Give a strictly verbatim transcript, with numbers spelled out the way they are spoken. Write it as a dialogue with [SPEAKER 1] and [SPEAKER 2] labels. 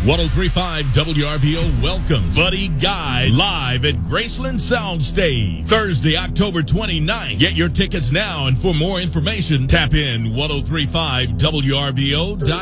[SPEAKER 1] ten thirty-five W R B O welcomes Buddy Guy live at Graceland Soundstage Thursday, October twenty-ninth. Get your tickets now, and for more information, tap in ten thirty-five W R B O dot com.